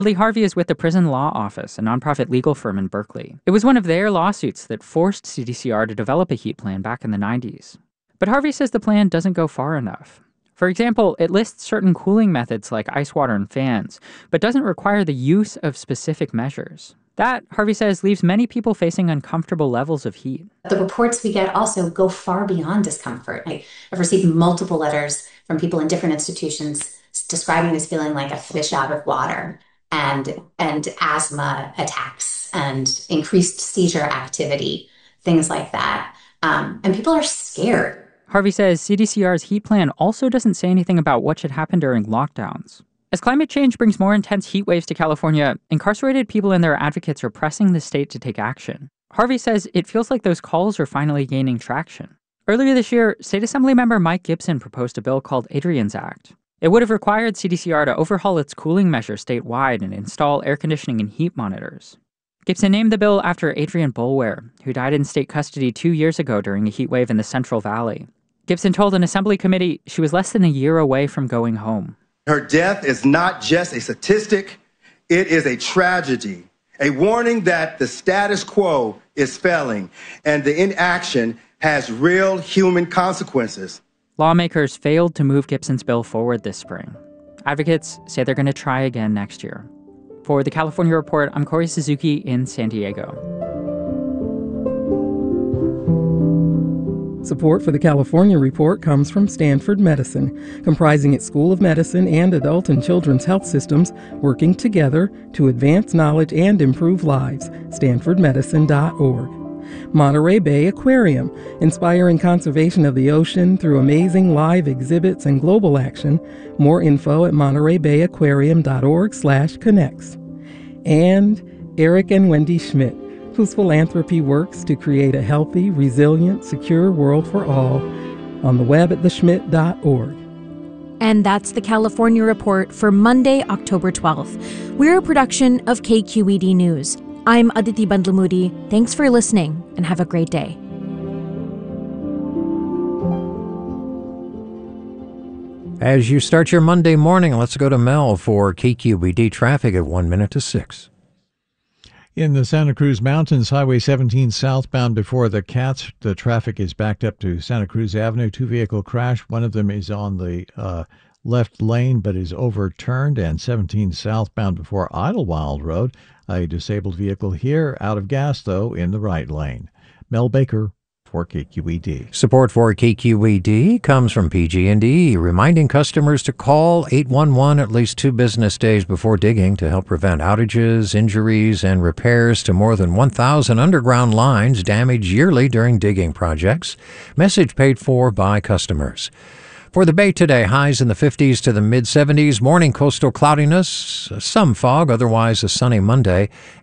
Lee Harvey is with the Prison Law Office, a nonprofit legal firm in Berkeley. It was one of their lawsuits that forced CDCR to develop a heat plan back in the 90s. But Harvey says the plan doesn't go far enough. For example, it lists certain cooling methods like ice water and fans, but doesn't require the use of specific measures. That, Harvey says, leaves many people facing uncomfortable levels of heat. The reports we get also go far beyond discomfort. I've received multiple letters from people in different institutions describing this feeling like a fish out of water, and asthma attacks and increased seizure activity, things like that. And people are scared. Harvey says CDCR's heat plan also doesn't say anything about what should happen during lockdowns. As climate change brings more intense heat waves to California, incarcerated people and their advocates are pressing the state to take action. Harvey says it feels like those calls are finally gaining traction. Earlier this year, State Assemblymember Mike Gibson proposed a bill called Adrian's Act. It would have required CDCR to overhaul its cooling measures statewide and install air conditioning and heat monitors. Gibson named the bill after Adrian Boulware, who died in state custody 2 years ago during a heat wave in the Central Valley. Gibson told an assembly committee she was less than a year away from going home. Her death is not just a statistic, it is a tragedy, a warning that the status quo is failing and the inaction has real human consequences. Lawmakers failed to move Gibson's bill forward this spring. Advocates say they're going to try again next year. For the California Report, I'm Corey Suzuki in San Diego. Support for the California Report comes from Stanford Medicine, comprising its School of Medicine and adult and children's health systems working together to advance knowledge and improve lives. StanfordMedicine.org. Monterey Bay Aquarium, inspiring conservation of the ocean through amazing live exhibits and global action. More info at montereybayaquarium.org/connects. And Eric and Wendy Schmidt, whose philanthropy works to create a healthy, resilient, secure world for all, on the web at theschmidt.org. And that's the California Report for Monday, October 12th. We're a production of KQED News. I'm Aditi Bandlamudi. Thanks for listening, and have a great day. As you start your Monday morning, let's go to Mel for KQED traffic at 1 minute to 6. In the Santa Cruz Mountains, Highway 17 southbound before the Cats, the traffic is backed up to Santa Cruz Avenue. Two-vehicle crash. One of them is on the left lane but is overturned. And 17 southbound before Idlewild Road. A disabled vehicle here, out of gas, though, in the right lane. Mel Baker for KQED. Support for KQED comes from PG&E, reminding customers to call 811 at least 2 business days before digging to help prevent outages, injuries, and repairs to more than 1,000 underground lines damaged yearly during digging projects. Message paid for by customers. For the Bay today, highs in the 50s to the mid-70s, morning coastal cloudiness, some fog, otherwise a sunny Monday.